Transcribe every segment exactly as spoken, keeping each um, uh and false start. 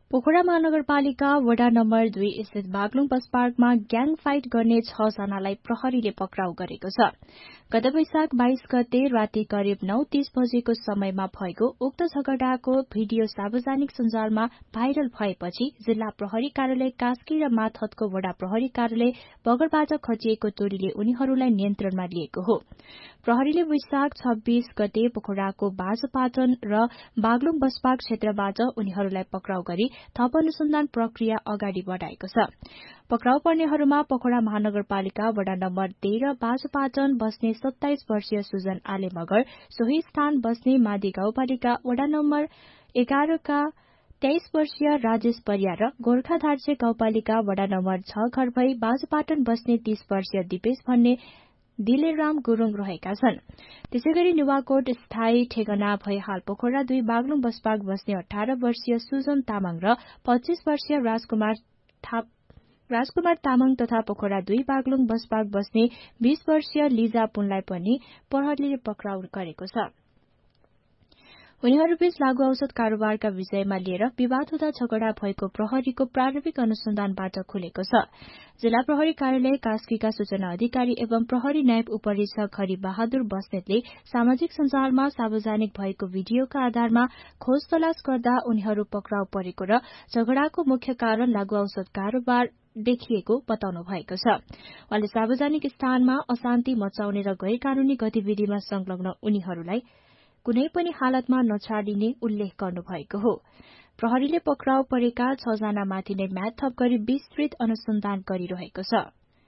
पोखरा महानगरपालिका वडा नम्बर दुई स्थित बागलुङ बस पार्कमा ग्याङ फाइट गर्ने छ जनालाई प्रहरीले पक्राउ गरेको छ। गत वैशाख बाइस गते राति करिब नौ तीस बजेको समयमा भएको उक्त झगडाको भिडियो सार्वजनिक सञ्जालमा भाइरल भएपछि जिल्ला प्रहरी कार्यालय कास्की र माथतको वडा प्रहरी कार्यालय बगरबाट खटिएको टोलीले उनीहरूलाई नियन्त्रणमा लिएको हो। प्रहरीले वैशाख छब्बीस गते पोखराको बाजपाटन र बागलुङ बस पार्क क्षेत्रबाट उनीहरूलाई पक्राउ गरी थप अनुसन्धान प्रक्रिया अगाडि बढ़ाएको छ। पक्राउ पर्नेहरूमा पोखरा महानगरपालिका वडा नम्बर तेह्र बाजपाटन बस्ने सत्ताइस वर्षीय सुजन आले मगर, सोही स्थान बस्ने मादी गाउँपालिका वडा नम्बर एघारका तेइस वर्षीय राजेश परिया र गोर्खा धार्चे गाउँपालिका वडा नम्बर छ घर भई बाजपाटन बस्ने तीस वर्षीय दिपेश भन्ने दिलेराम गुरूङ रहेका छन्। त्यसैगरी नुवाकोट स्थायी ठेगाना भई हाल पोखरा दुई बागलुङ बस पार्क बस्ने अठार वर्षीय सुजन तामाङ र पच्चीस वर्षीय राजकुमार राजकुमार तामाङ तथा पोखरा दुई बागलुङ बस पार्क बस्ने बीस वर्षीय लिजा पुनलाई पनि प्रहरीले पक्राउ गरेको छ। उनीहरूबीच लागू औषध कारोबारका विषयमा लिएर विवाद हुँदा झगडा भएको प्रहरीको प्रारम्भिक अनुसन्धानबाट खुलेको छ। जिल्ला प्रहरी कार्यालय कास्कीका सूचना अधिकारी एवं प्रहरी नायब उपरीक्षक हरि बहादुर बस्नेतले सामाजिक सञ्जालमा सार्वजनिक भएको भिडियोका आधारमा खोज तलाश गर्दा उनीहरू पक्राउ परेको र झगडाको मुख्य कारण लागू औषध कारोबार देखिएको बताउनु भएको छ। उहाँले सार्वजनिक स्थानमा अशान्ति मचाउने र गैर कानूनी गतिविधिमा संलग्न उनीहरूलाई कुनै पनि हालतमा नछाडिने उल्लेख गर्नुभएको हो। प्रहरीले पक्राउ परेका छ जनामाथि नै म्याद थप गरी विस्तृत अनुसन्धान गरिरहेको छ।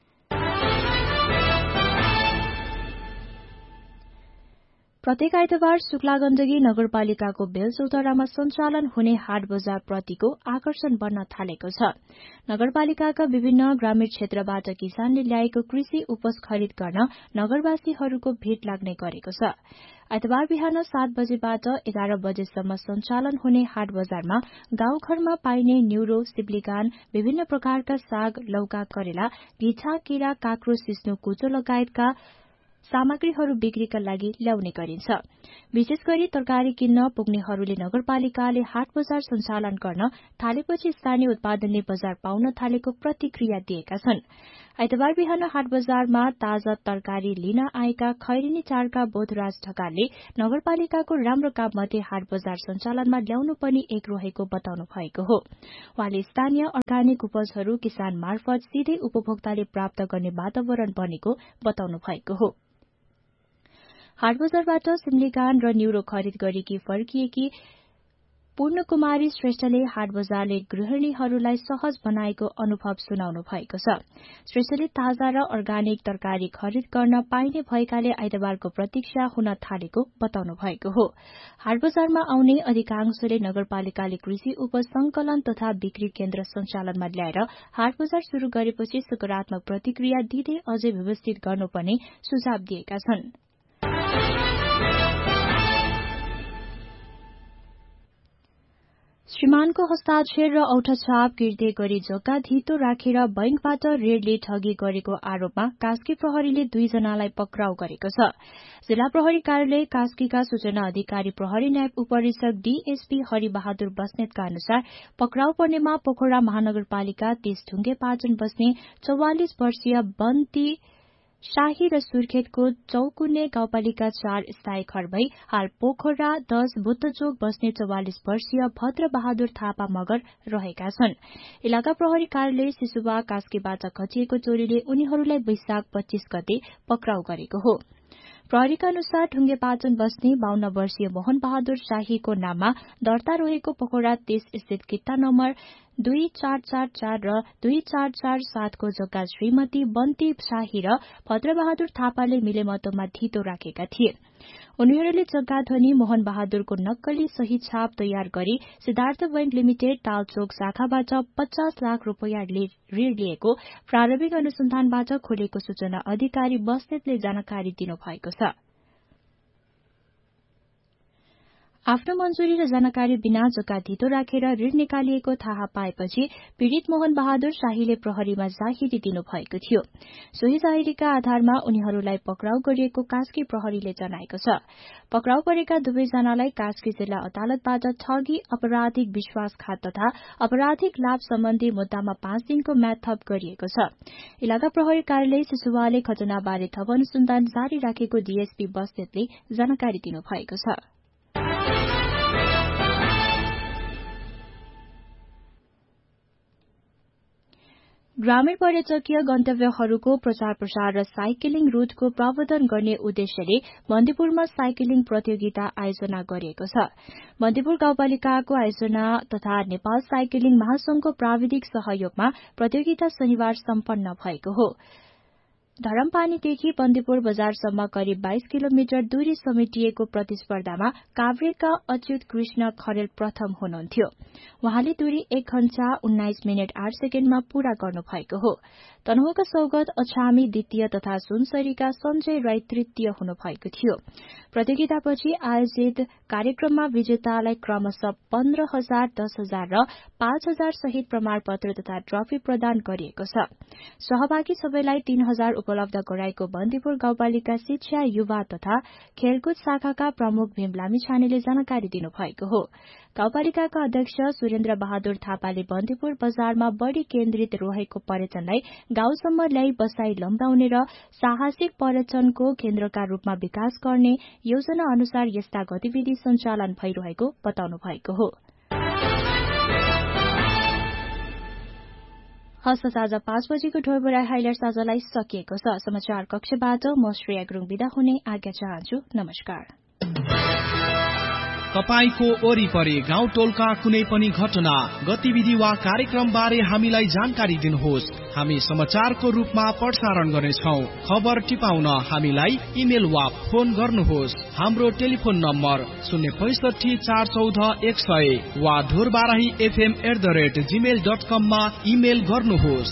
प्रत्येक आइतबार शुक्ला गण्डकी नगरपालिकाको बेलचौतारामा सञ्चालन हुने हाट बजार प्रतिको आकर्षण बन्न थालेको छ। नगरपालिकाका विभिन्न ग्रामीण क्षेत्रबाट किसानले ल्याएको कृषि उपज खरिद गर्न नगरवासीहरूको भीड़ लाग्ने गरेको छ। आइतबार बिहान सात बजेबाट एघार बजेसम्म सञ्चालन हुने हाट बजारमा गाउँघरमा पाइने न्यूरो, सिप्लिगान, विभिन्न प्रकारका साग, लौका, करेला, भिछा, केरा, काँक्रो, सिस्नु, कुचो लगायतका सामग्रीहरू बिक्रीका लागि ल्याउने गरिन्छ। विशेष गरी तरकारी किन्न पुग्नेहरूले नगरपालिकाले हाट बजार सञ्चालन गर्न थालेपछि स्थानीय उत्पादनले बजार पाउन थालेको प्रतिक्रिया दिएका छन्। आइतबार बिहान हाट बजारमा ताजा तरकारी लिन आएका खैरेनी चारका बोधराज ढकालले नगरपालिकाको राम्रो काम मध्ये हाट बजार सञ्चालनमा ल्याउनु पनि एक रहेको बताउनु भएको हो। उहाँले स्थानीय अर्गानिक उपजहरू किसान मार्फत सीधै उपभोक्ताले प्राप्त गर्ने वातावरण बनेको बताउनु भएको हो। हाट बजारबाट सिम्लिगान र न्यूरो खरिद गरेकी फर्किएकी पूर्णकुमारी श्रेष्ठले हाट बजारले गृहिणीहरूलाई सहज बनाएको अनुभव सुनाउनु भएको छ। श्रेष्ठले ताजा र अर्गानिक तरकारी खरिद गर्न पाइने भएकाले आइतबारको प्रतीक्षा हुन थालेको बताउनु भएको हो। हाट बजारमा आउने अधिकांशले नगरपालिकाले कृषि उपज संकलन तथा बिक्री केन्द्र सञ्चालनमा ल्याएर हाट बजार शुरू गरेपछि सकारात्मक प्रतिक्रिया दिँदै अझै व्यवस्थित गर्नुपर्ने सुझाव दिएका छन्। श्रीमानको हस्ताक्षर र औठाछाप गिर्दै गरी जग्गा धितो राखेर बैंकबाट ऋणले ठगी गरेको आरोपमा कास्की प्रहरीले दुईजनालाई पक्राउ गरेको छ। जिल्ला प्रहरी कार्यालय कास्कीका सूचना अधिकारी प्रहरी नायब उपरीक्षक डीएसपी हरि बहादुर बस्नेतका अनुसार पक्राउ पर्नेमा पोखरा महानगरपालिका तीस ढुङ्गे पाटन बस्ने चौवालिस वर्षीय बन्ती शाही र सुर्खेतको चौकुने गाउँपालिका चार स्थायी घर भई हाल पोखरा दश बुद्धचोक बस्ने चौवालिस वर्षीय भद्र बहादुर थापा मगर रहेका छन्। इलाका प्रहरी कार्यालय सिसुवा कास्कीबाट खटिएको टोलीले उनीहरूलाई वैशाख पच्चीस गते पक्राउ गरेको हो। प्रहरीका अनुसार ढुङ्गे पाटन बस्ने बाहन्न वर्षीय मोहन बहादुर शाहीको नाममा दर्ता रहेको पोखरा तीस स्थित किता नम्बर दुई चार चार चार र दुई चार चार सातको जग्गा श्रीमती बन्ती शाही र भद्र बहादुर थापाले मिलेमतोमा धितो राखेका थिए। उनीहरूले जग्गा धनी मोहन बहादुरको नक्कली सही छाप तयार गरी सिद्धार्थ बैंक लिमिटेड तालचोक शाखाबाट पचास लाख रूपियाँ ऋण लिएको प्रारम्भिक अनुसन्धानबाट खुलेको सूचना अधिकारी बस्नेतले जानकारी दिनुभएको छ। आफ्नो मन्जुरी र जानकारी बिना जग्गा धितो राखेर ऋण निकालिएको थाहा पाएपछि पीड़ित मोहन बहादुर शाहीले प्रहरीमा जाहेरी दिनुभएको थियो। सोही जाहेरीका आधारमा उनीहरूलाई पक्राउ गरिएको कास्की प्रहरीले जनाएको छ। पक्राउ परेका दुवैजनालाई कास्की जिल्ला अदालतबाट ठगी, अपराधिक विश्वासघात तथा अपराधिक लाभ सम्बन्धी मुद्दामा पाँच दिनको म्याद थप गरिएको छ। इलाका प्रहरी कार्यालय सिसुवाले घटनाबारे थप अनुसन्धान जारी राखेको डीएसपी बस्नेतले जानकारी दिनुभएको छ। ग्रामीण पर्यटकीय गन्तव्यहरूको प्रचार प्रसार र साइक्लिङ रूटको प्रवर्धन गर्ने उद्देश्यले बन्दीपुरमा साइक्लिङ प्रतियोगिता आयोजना गरिएको छ। बन्दीपुर गाउँपालिकाको आयोजना तथा नेपाल साइक्लिङ महासंघको प्राविधिक सहयोगमा प्रतियोगिता शनिबार सम्पन्न भएको हो। धरमपानीदेखि बन्दीपुर बजारसम्म करिब बाइस किलोमिटर दूरी समेटिएको प्रतिस्पर्धामा काभ्रेका अच्युत कृष्ण खरेल प्रथम हुनुहुन्थ्यो। उहाँले दूरी एक घण्टा उन्नाइस मिनट आठ सेकेण्डमा पूरा गर्नुभएको हो। तनहुका सौगत अछामी द्वितीय तथा सुनसरीका सञ्जय राई तृतीय हुनुभएको थियो। प्रतियोगितापछि आयोजित कार्यक्रममा विजेतालाई क्रमशः पन्ध्र हजार, दस हजार र पाँच हजार सहित प्रमाणपत्र तथा ट्रफी प्रदान गरिएको छ। सहभागी सबैलाई तीन हजार उपलब्ध गराएको बन्दीपुर गाउँपालिका शिक्षा, युवा तथा खेलकुद शाखाका प्रमुख भीम लामिछानेले जानकारी दिनुभएको हो। गाउँपालिकाका अध्यक्ष सुरेन्द्र बहादुर थापाले बन्दीपुर बजारमा बढ़ी केन्द्रित रहेको पर्यटनलाई गाउँसम्म ल्याई बसाई लम्ब्याउने र साहसिक पर्यटनको केन्द्रका रूपमा विकास गर्ने योजना अनुसार यस्ता गतिविधि सञ्चालन भइरहेको बताउनु भएको हो। हस्त साँझ पाँच बजेको ढोरबोरा हाइलाइट साझालाई सकिएको छ। समाचार कक्षबाट म श्रेया गुरुङ बिदा हुने आज्ञा चाहन्छु। नमस्कार। तपाईको वरिपरि गाउँ टोलका कुनै पनि घटना, गतिविधि वा कार्यक्रम बारे हामीलाई जानकारी दिनुहोस्। हामी समाचारको रूपमा प्रसारण गर्नेछौं। खबर टिपाउन हामीलाई इमेल वा फोन गर्नुहोस्। हाम्रो टेलिफोन नम्बर शून्य पैसठी चार चौध एक सय वा Dhorbarahi FM at the rate Gmail dot कम मा इमेल गर्नुहोस्।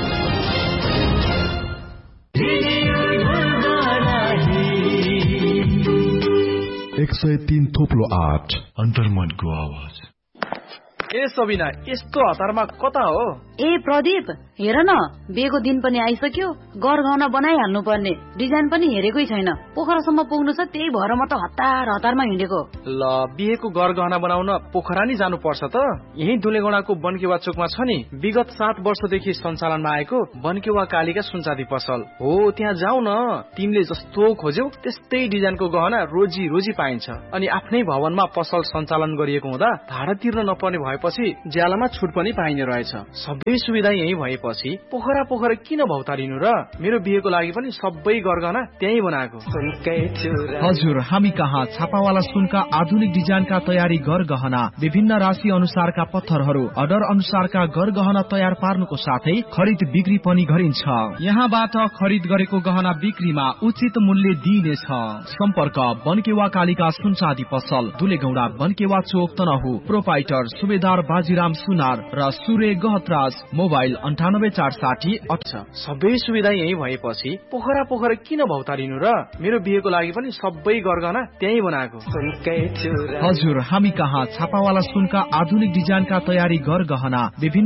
एक सय तीन थोप्लो आठ अन्तर्मनको आवाज। ए सबिना, यस्तो हतारमा कता हो? ए प्रदीप, हेर न, बिहेको दिन पनि आइसक्यो। गरगहना बनाइहाल्नु पर्ने, डिजाइन पनि हेरेकै छैन। पोखरासम्म पुग्नु छ, त्यही भएर म त हतार हतारमा हिँडेको। ल, बिहेको गरगहना बनाउन पोखरा नि जानु पर्छ त। यही दुलेगौडाको बनकेवा चोकमा छ नि, विगत सात वर्षदेखि सञ्चालनमा आएको बनकेवा कालीका सुनचाँदी पसल हो। त्यहाँ जाऊ न, तिमीले जस्तो खोज्यौ त्यस्तै डिजाइनको गहना रोजी रोजी पाइन्छ। अनि आफ्नै भवनमा पसल सञ्चालन गरिएको हुँदा भाडा तिर्न नपर्ने भएपछि ज्यालामा छुट पनि पाइने रहेछ। सबै सुविधा यही भएपछि पोखरा पोखरा किन भौतारिनु र? मेरो बिहेको लागि पनि सबै गरगहना त्यही बनाएको। हजुर, हामी कहाँ छापावाला सुनका आधुनिक डिजाइनका तयारी गरगहना, विभिन्न राशि अनुसारका पत्थरहरू, अर्डर अनुसारका गरगहना तयार पार्नुको साथै खरिद बिक्री पनि गरिन्छ। यहाँबाट खरिद गरेको गहना बिक्रीमा उचित मूल्य दिइनेछ। सम्पर्क बनकेवा कालीका सुनचाँदी पसल, दुलेगौडा बनकेवा चोक, तनहु। प्रोपाइटर सुबेदार बाजीराम सुनार र सुरे गहतराज। मोबाइल अन्ठानब्बे चार साठी अठ। सबै सुविधा यही भएपछि पोखरा पोखरा किन भौतारिनु र? मेरो बिहेको लागि पनि सबै गरगहना त्यही बनाएको। हजुर, हामी कहाँ छापावाला सुनका आधुनिक डिजाइनका तयारी गरगहना, विभिन्न